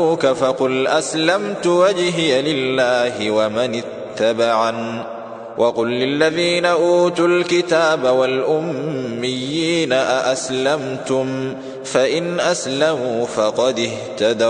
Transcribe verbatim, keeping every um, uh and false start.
فقل أسلمت وجهي لله ومن اتبعن وقل للذين أوتوا الكتاب والأميين أأسلمتم فإن أسلموا فقد اهتدوا